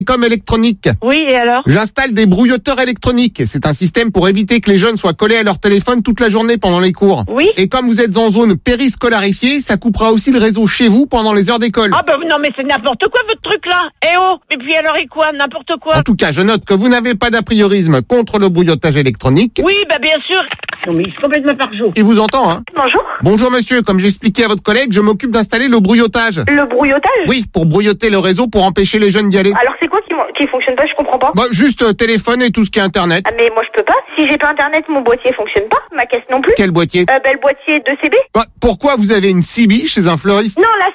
Comme électronique. Oui, et alors? J'installe des brouilloteurs électroniques. C'est un système pour éviter que les jeunes soient collés à leur téléphone toute la journée pendant les cours. Oui. Et comme vous êtes en zone périscolarifiée, ça coupera aussi le réseau chez vous pendant les heures d'école. Ah bah non mais c'est n'importe quoi votre truc là. Eh oh. Et puis alors et quoi? N'importe quoi. En tout cas, je note que vous n'avez pas d'a priorisme contre le brouillotage électronique. Oui, bah bien sûr. Non mais il se complètement par jour. Il vous entend, hein? Bonjour. Bonjour monsieur, comme j'expliquais à votre collègue, je m'occupe d'installer le brouillotage. Le brouillotage? Oui, pour brouilloter le réseau pour empêcher les jeunes d'y aller. Alors c'est quoi qui fonctionne pas? Je comprends pas. Bah, juste téléphone et tout ce qui est internet. Ah mais moi je peux pas. Si j'ai pas internet, mon boîtier fonctionne pas. Ma caisse non plus. Quel boîtier? Le boîtier de CB. Bah, pourquoi vous avez une CB chez un fleuriste? Non, la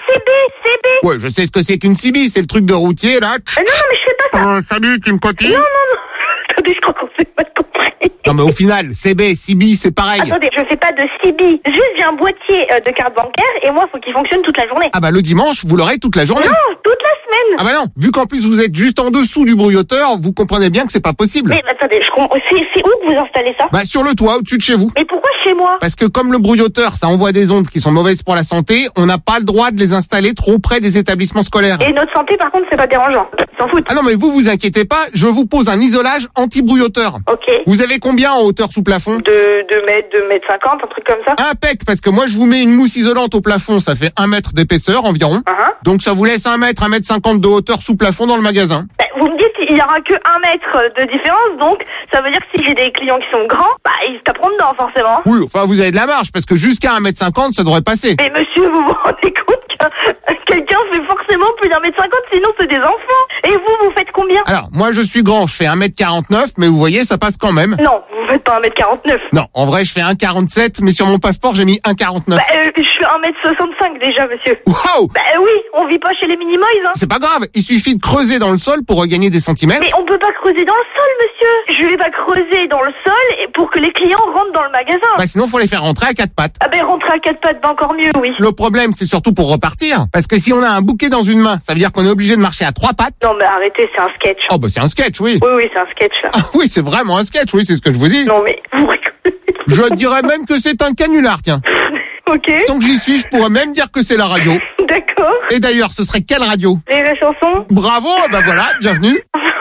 CB. Ouais, je sais ce que c'est qu'une CB, c'est le truc de routier, là. Non, mais je fais pas ça. Salut, tu me copies? Non. Attendez, je crois qu'on s'est pas compris. Non, mais au final, CB, c'est pareil. Attendez, je fais pas de CB. Juste, j'ai un boîtier de carte bancaire et moi, faut qu'il fonctionne toute la journée. Ah bah, le dimanche, vous l'aurez toute la journée. Non, toute la semaine. Ah bah non, vu qu'en plus vous êtes juste en dessous du brouilloteur, vous comprenez bien que c'est pas possible. Mais attendez, c'est où que vous installez ça? Bah, sur le toit, au-dessus de chez vous. Mais pourquoi chez moi? Parce que comme le brouilloteur, ça envoie des ondes qui sont mauvaises pour la santé, on n'a pas le droit de les installer trop près des établissements scolaires. Et notre santé, par contre, c'est pas dérangeant. Ils s'en foutent. Ah non, mais vous inquiétez pas, je vous pose un isolage anti-brouilloteur. Ok. Vous avez combien en hauteur sous plafond? 2 mètres 50, un truc comme ça. Impec, parce que moi je vous mets une mousse isolante au plafond, ça fait 1 mètre d'épaisseur environ. Donc ça vous laisse 1 mètre, 1 mètre 50 de hauteur sous plafond dans le magasin. Vous me dites qu'il y aura que 1 mètre de différence, donc ça veut dire que si j'ai des clients qui sont grands, bah ils se taperont dedans forcément. Oui, enfin vous avez de la marge, parce que jusqu'à 1 mètre 50 ça devrait passer. Mais monsieur, vous vous rendez compte que quelqu'un fait forcément plus d'1 mètre 50, sinon c'est des enfants. Et vous faites combien? Alors, moi je suis grand, je fais 1 mètre 49, mais vous voyez, ça passe quand même. Non, vous faites pas 1 mètre 49. Non, en vrai je fais 1,47, mais sur mon passeport j'ai mis 1,49. Je fais 1 mètre 65 déjà, monsieur. Waouh! Oui, on vit pas chez les Minimoys, hein. C'est pas grave, il suffit de creuser dans le sol pour regagner des centimètres. Mais on peut pas creuser dans le sol, monsieur. Je vais pas creuser dans le sol pour que les clients rentrent dans le magasin. Bah sinon faut les faire rentrer à 4 pattes. Ah ben rentrer à 4 pattes, bah encore mieux, oui. Le problème c'est surtout pour repartir, parce que si on a un bouquet dans une main, ça veut dire qu'on est obligé de marcher à 3 pattes. Non mais arrêtez, c'est un sketch. Oh bah c'est un sketch, oui. Oui, c'est un sketch là. Ah oui, c'est vraiment un sketch, oui, c'est ce que je vous dis. Non mais vous rigolez. Je dirais même que c'est un canular, tiens. Ok. Tant que j'y suis, je pourrais même dire que c'est la radio. D'accord. Et d'ailleurs, ce serait quelle radio? Les chansons. Bravo, bah voilà, bienvenue.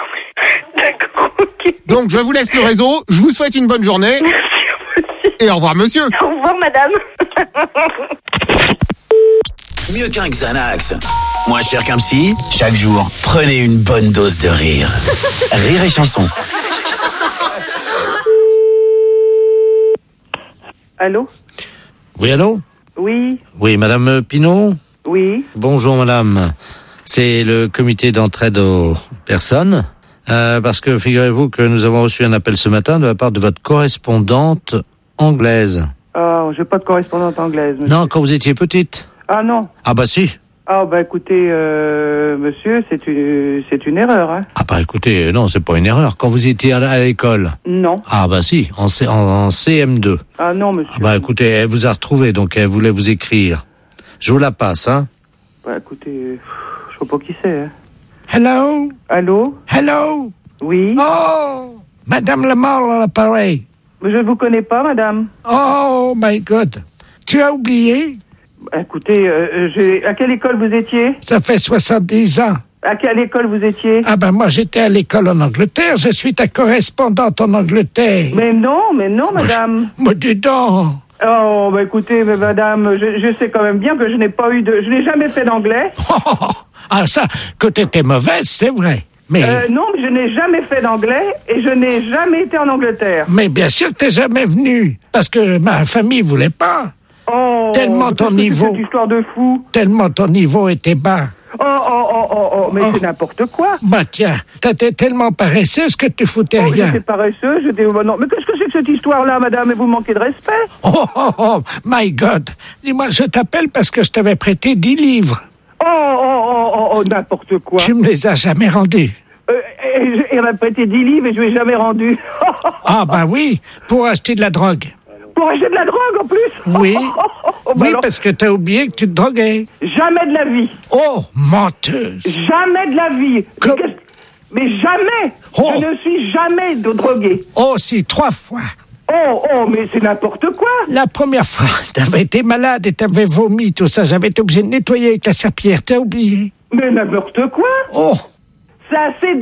D'accord, ok. Donc je vous laisse le réseau, je vous souhaite une bonne journée. Merci à vous aussi. Et au revoir monsieur. Au revoir madame. Mieux qu'un Xanax. Moins cher qu'un psy, chaque jour, prenez une bonne dose de rire. Rire et chanson. Allô? Oui, allô? Oui, Oui, madame Pinot? oui. Bonjour, madame. C'est le comité d'entraide aux personnes. Parce que figurez-vous que nous avons reçu un appel ce matin de la part de votre correspondante anglaise. Ah, j'ai pas de correspondante anglaise, monsieur. Non, quand vous étiez petite. Ah non. Ah bah si. Ah bah écoutez, monsieur, c'est une erreur, hein. Ah bah écoutez, non, c'est pas une erreur. Quand vous étiez à l'école. Non. Ah bah si, en CM2. Ah non, monsieur. Ah bah écoutez, elle vous a retrouvé, donc elle voulait vous écrire. Je vous la passe, hein. Bah écoutez, je sais pas qui c'est, hein. Hello? Allô? Hello? Oui. Oh! Madame Lamar à l'appareil. Je vous connais pas, madame. Oh my God. Tu as oublié? Bah, écoutez, à quelle école vous étiez? Ça fait 70 ans. À quelle école vous étiez? Ah ben moi j'étais à l'école en Angleterre, je suis ta correspondante en Angleterre. Mais non, madame. Mais dis donc. Oh, bah écoutez, mais madame, je sais quand même bien que je n'ai jamais fait d'anglais. Ah ça, que t'étais mauvaise, c'est vrai. Mais non, je n'ai jamais fait d'anglais et je n'ai jamais été en Angleterre. mais bien sûr que t'es jamais venu, parce que ma famille voulait pas. Oh, Tellement ton qu'est-ce que c'est niveau. cette histoire de fou. Tellement ton niveau était bas. Mais c'est n'importe quoi. Bah tiens, t'étais tellement paresseuse que tu foutais rien. J'étais paresseuse, non. Mais qu'est-ce que c'est que cette histoire-là, madame? Et vous manquez de respect. Oh, my God. Dis-moi, je t'appelle parce que je t'avais prêté 10 livres. N'importe quoi. Tu me les as jamais rendus. Elle m'a prêté 10 livres et je ne lui ai jamais rendu. Ah bah oui, pour acheter de la drogue. Pour acheter de la drogue, en plus. Oui. Oui, alors, parce que t'as oublié que tu te droguais. jamais de la vie. Oh, menteuse. Jamais de la vie. Mais jamais. Oh. Je ne suis jamais drogué. Oh, si, 3 fois. Mais c'est n'importe quoi. La première fois, t'avais été malade et t'avais vomi, tout ça. J'avais été obligé de nettoyer avec la serpillière. T'as oublié. Mais n'importe quoi. Oh. C'est assez